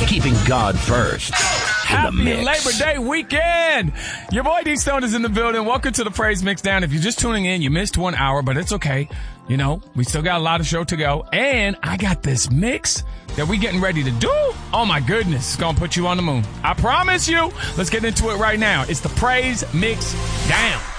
keeping God first. Happy Labor Day weekend. Your boy D Stone is in the building. Welcome to the Praise Mix Down. If you're just tuning in, you missed 1 hour, but it's okay. You know, we still got a lot of show to go. And I got this mix that we getting ready to do. Oh my goodness. It's going to put you on the moon. I promise you. Let's get into it right now. It's the Praise Mix Down.